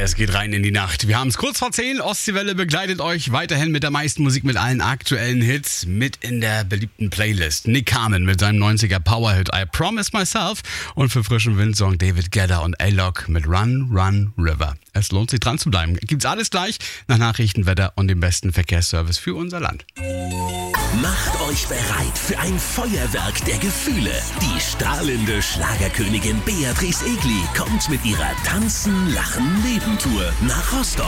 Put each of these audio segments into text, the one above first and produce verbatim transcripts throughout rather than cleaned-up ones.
Es geht rein in die Nacht. Wir haben es kurz vor zehn. Ostseewelle begleitet euch weiterhin mit der meisten Musik, mit allen aktuellen Hits, mit in der beliebten Playlist. Nick Carmen mit seinem neunziger Powerhit I Promise Myself und für frischen Windsong David Guetta und A-Lock mit Run, Run, River. Es lohnt sich dran zu bleiben. Gibt's alles gleich nach Nachrichten, Wetter und dem besten Verkehrsservice für unser Land. Macht euch bereit für ein Feuerwerk der Gefühle. Die strahlende Schlagerkönigin Beatrice Egli kommt mit ihrer Tanzen, Lachen, Leben-Tour nach Rostock.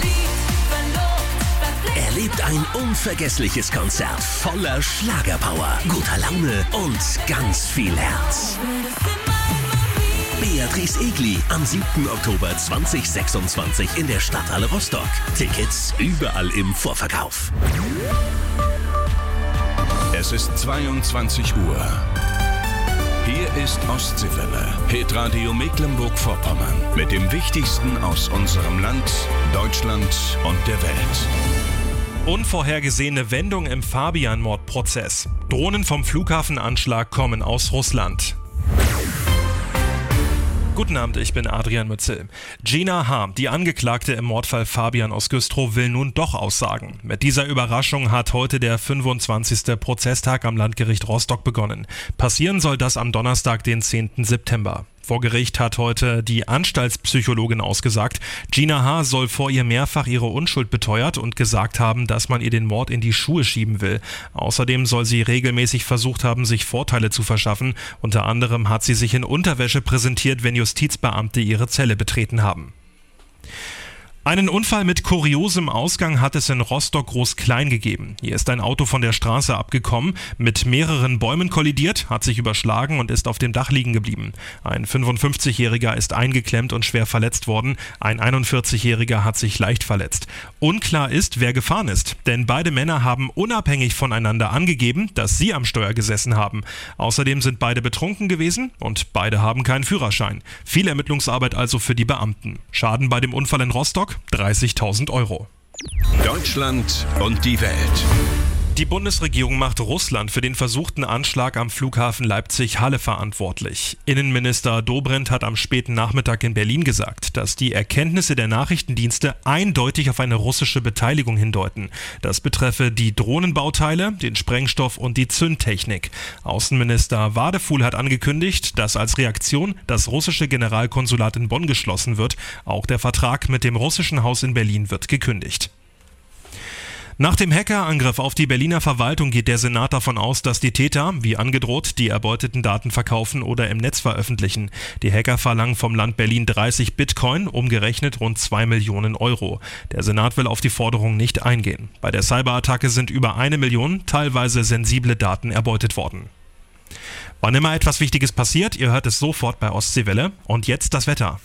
Erlebt ein unvergessliches Konzert voller Schlagerpower, guter Laune und ganz viel Herz. Beatrice Egli am siebten Oktober zweitausendsechsundzwanzig in der Stadthalle Rostock. Tickets überall im Vorverkauf. Es ist zweiundzwanzig Uhr. Hier ist Ostseewelle, Hitradio Mecklenburg-Vorpommern mit dem Wichtigsten aus unserem Land, Deutschland und der Welt. Unvorhergesehene Wendung im Fabian-Mordprozess. Drohnen vom Flughafenanschlag kommen aus Russland. Guten Abend, ich bin Adrian Mützel. Gina H., die Angeklagte im Mordfall Fabian aus Güstrow, will nun doch aussagen. Mit dieser Überraschung hat heute der fünfundzwanzigste Prozesstag am Landgericht Rostock begonnen. Passieren soll das am Donnerstag, den zehnten September. Vor Gericht hat heute die Anstaltspsychologin ausgesagt. Gina H. soll vor ihr mehrfach ihre Unschuld beteuert und gesagt haben, dass man ihr den Mord in die Schuhe schieben will. Außerdem soll sie regelmäßig versucht haben, sich Vorteile zu verschaffen. Unter anderem hat sie sich in Unterwäsche präsentiert, wenn Justizbeamte ihre Zelle betreten haben. Einen Unfall mit kuriosem Ausgang hat es in Rostock-Groß-Klein gegeben. Hier ist ein Auto von der Straße abgekommen, mit mehreren Bäumen kollidiert, hat sich überschlagen und ist auf dem Dach liegen geblieben. Ein fünfundfünfzigjähriger ist eingeklemmt und schwer verletzt worden. Ein einundvierzigjähriger hat sich leicht verletzt. Unklar ist, wer gefahren ist, denn beide Männer haben unabhängig voneinander angegeben, dass sie am Steuer gesessen haben. Außerdem sind beide betrunken gewesen und beide haben keinen Führerschein. Viel Ermittlungsarbeit also für die Beamten. Schaden bei dem Unfall in Rostock? dreißigtausend Euro. Deutschland und die Welt. Die Bundesregierung macht Russland für den versuchten Anschlag am Flughafen Leipzig-Halle verantwortlich. Innenminister Dobrindt hat am späten Nachmittag in Berlin gesagt, dass die Erkenntnisse der Nachrichtendienste eindeutig auf eine russische Beteiligung hindeuten. Das betreffe die Drohnenbauteile, den Sprengstoff und die Zündtechnik. Außenminister Wadefuhl hat angekündigt, dass als Reaktion das russische Generalkonsulat in Bonn geschlossen wird. Auch der Vertrag mit dem russischen Haus in Berlin wird gekündigt. Nach dem Hackerangriff auf die Berliner Verwaltung geht der Senat davon aus, dass die Täter, wie angedroht, die erbeuteten Daten verkaufen oder im Netz veröffentlichen. Die Hacker verlangen vom Land Berlin dreißig Bitcoin, umgerechnet rund zwei Millionen Euro. Der Senat will auf die Forderung nicht eingehen. Bei der Cyberattacke sind über eine Million teilweise sensible Daten erbeutet worden. Wann immer etwas Wichtiges passiert, ihr hört es sofort bei Ostseewelle. Und jetzt das Wetter.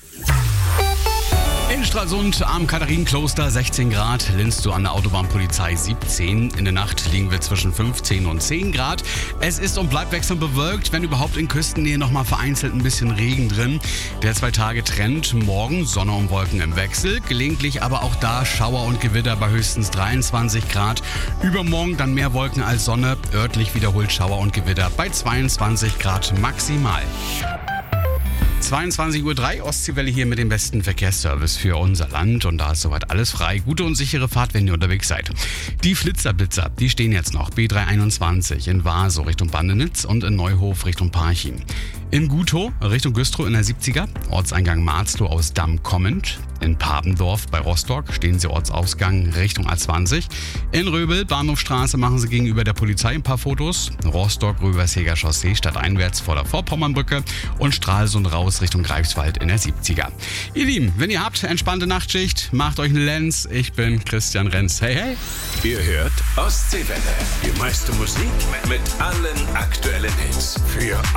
In Stralsund am Katharinenkloster sechzehn Grad, Linstow an der Autobahnpolizei siebzehn. In der Nacht liegen wir zwischen fünfzehn und zehn Grad. Es ist und bleibt wechselnd bewölkt, wenn überhaupt in Küstennähe nochmal vereinzelt ein bisschen Regen drin. Der zwei Tage Trend, morgen Sonne und Wolken im Wechsel, gelegentlich aber auch da Schauer und Gewitter bei höchstens dreiundzwanzig Grad. Übermorgen dann mehr Wolken als Sonne, örtlich wiederholt Schauer und Gewitter bei zweiundzwanzig Grad maximal. zweiundzwanzig Uhr drei, Ostseewelle hier mit dem besten Verkehrsservice für unser Land und da ist soweit alles frei. Gute und sichere Fahrt, wenn ihr unterwegs seid. Die Flitzerblitzer, die stehen jetzt noch. B dreihunderteinundzwanzig in Vaso Richtung Bandenitz und in Neuhof Richtung Parchim. In Gutow Richtung Güstrow in der siebziger, Ortseingang Marzloh aus Damm kommend. In Pabendorf bei Rostock stehen sie Ortsausgang Richtung A zwanzig. In Röbel, Bahnhofstraße, machen sie gegenüber der Polizei ein paar Fotos. Rostock, Röversheger Chaussee, stadteinwärts vor der Vorpommernbrücke und Stralsund raus Richtung Greifswald in der siebziger. Ihr Lieben, wenn ihr habt, entspannte Nachtschicht, macht euch einen Lenz. Ich bin Christian Renz. Hey, hey. Ihr hört Ostseewelle. Die meiste Musik mit allen aktuellen Hits. Für